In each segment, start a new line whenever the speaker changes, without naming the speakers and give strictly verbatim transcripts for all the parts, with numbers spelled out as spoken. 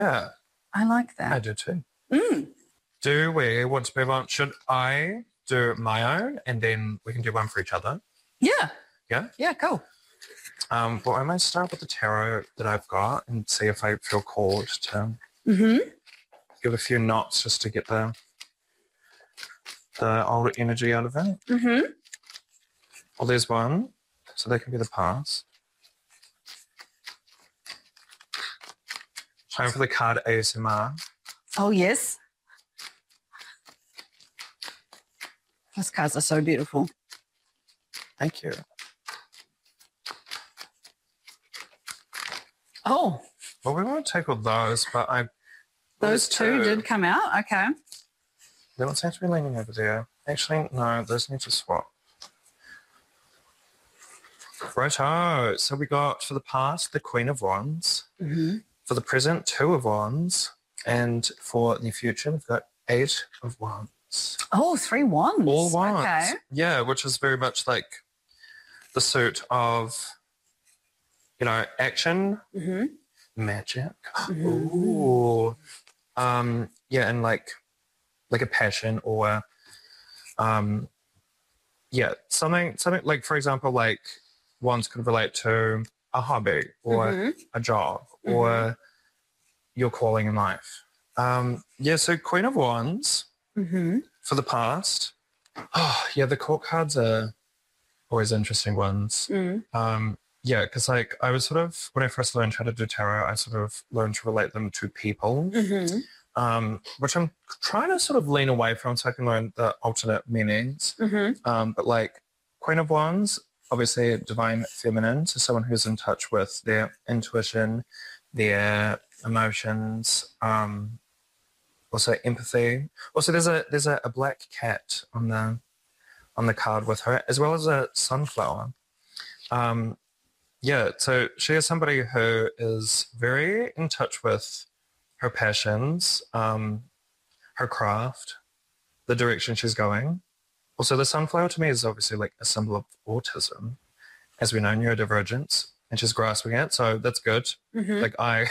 Yeah,
I like
I
that.
do too.
Mm.
Do we want to move on? Should I do my own and then we can do one for each other?
Yeah.
Yeah?
Yeah, cool.
Um, well, I might start with the tarot that I've got and see if I feel called to
Mm-hmm.
give a few knots just to get the the older energy out of it.
Mm-hmm.
Well, there's one, so they can be the past. Time for the card A S M R.
Oh, yes. Those cards are so beautiful.
Thank you.
Oh,
Well, we won't take all those, but I...
those two did come out? Okay.
They don't seem to be leaning over there. Actually, no, those need to swap. Righto. So we got, for the past, the Queen of Wands.
Mm-hmm.
For the present, Two of Wands. And for the future, we've got Eight of Wands.
Oh, three wands.
All wands.
Okay.
Yeah, which is very much like the suit of, you know, action,
Mm-hmm.
magic.
Mm-hmm.
Ooh. Um, yeah, and like like a passion or um yeah, something something like, for example, like wands could relate to a hobby or
Mm-hmm.
a job
Mm-hmm.
or your calling in life. Um, yeah, so Queen of Wands
Mm-hmm.
for the past. Oh, yeah, the court cards are always interesting ones.
Mm.
Um, yeah, because like I was sort of, when I first learned how to do tarot, I sort of learned to relate them to people,
Mm-hmm.
um, which I'm trying to sort of lean away from so I can learn the alternate meanings.
Mm-hmm.
Um, but like Queen of Wands, obviously divine feminine, so someone who's in touch with their intuition, their emotions, um, also empathy. Also, there's a there's a, a black cat on the on the card with her, as well as a sunflower. Um, yeah, so she is somebody who is very in touch with her passions, um, her craft, the direction she's going. Also, the sunflower to me is obviously like a symbol of autism, as we know, neurodivergence, and she's grasping it, so that's good.
Mm-hmm.
Like I,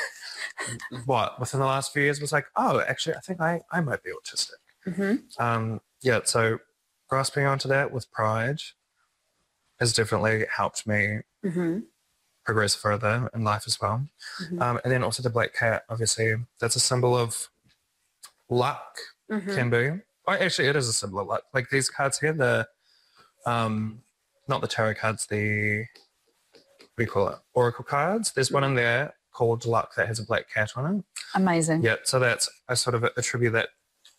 what, within the last few years was like, oh, actually, I think I, I might be autistic.
Mm-hmm.
Um, yeah, so grasping onto that with pride has definitely helped me
Mm-hmm.
progress further in life as well.
Mm-hmm.
Um, and then also the black cat, obviously, that's a symbol of luck,
Mm-hmm.
can be. Oh, actually, it is a symbol of luck. Like these cards here, the, um, not the tarot cards, the, what do you call it? Oracle cards. There's one in there called Luck that has a black cat on it.
Amazing.
Yeah, so that's, I sort of attribute that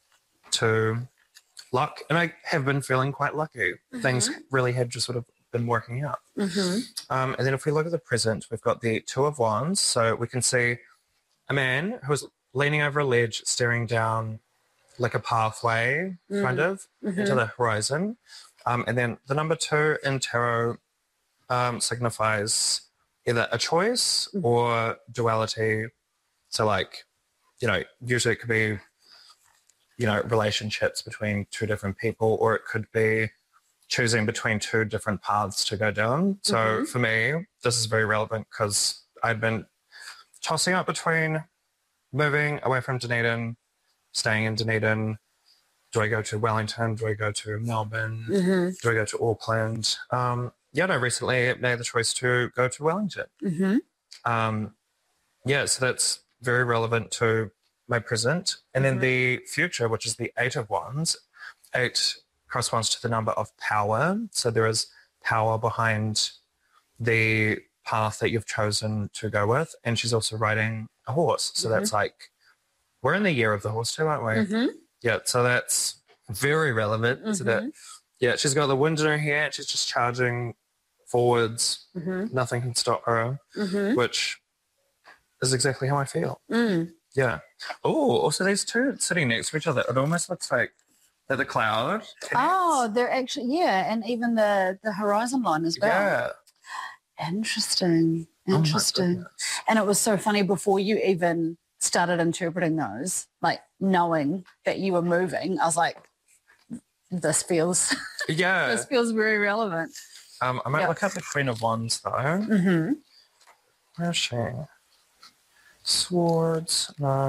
to luck. And I have been feeling quite lucky.
Mm-hmm.
Things really have just sort of been working out.
Mm-hmm.
Um, and then if we look at the present, we've got the Two of Wands. So we can see a man who's leaning over a ledge, staring down like a pathway,
Mm.
kind of,
Mm-hmm.
into the horizon. Um, and then the number two in tarot um, signifies either a choice
Mm.
or duality. So like, you know, usually it could be, you know, relationships between two different people, or it could be choosing between two different paths to go down. So
Mhm.
for me, this is very relevant because I'd been tossing up between moving away from Dunedin, staying in Dunedin. Do I go to Wellington? Do I go to Melbourne?
Mm-hmm.
Do I go to Auckland? Um, yeah, no, recently made the choice to go to Wellington.
Mm-hmm.
Um, yeah, so that's very relevant to my present. And then
Mhm.
the future, which is the Eight of Wands. Eight corresponds to the number of power. So there is power behind the path that you've chosen to go with. And she's also riding a horse. So
Mhm.
that's like, we're in the year of the horse too, aren't we?
Mm-hmm.
Yeah, so that's very relevant to that. Yeah, she's got the wind in her hair. She's just charging forwards.
Mm-hmm.
Nothing can stop her,
Mm-hmm.
which is exactly how I feel.
Mm.
Yeah. Oh, also these two sitting next to each other. It almost looks like they're the cloud.
Oh, they're actually, yeah, and even the, the horizon line as well.
Yeah.
Interesting.
Oh my
Interesting.
goodness.
And it was so funny before you even started interpreting those, like knowing that you were moving, I was like, this feels
Yeah.
this feels very relevant.
Um, I might
Yeah.
look up the Queen of Wands though.
Mm-hmm.
Where is she? Swords, nine.